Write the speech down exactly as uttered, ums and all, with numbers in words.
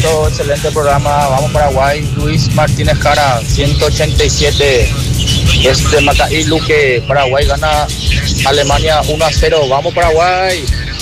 todo, excelente programa. Vamos Paraguay. Luis Martínez Jara, ciento ochenta y siete. Es de Macaí, Luque. Paraguay gana Alemania uno a cero. Vamos Paraguay.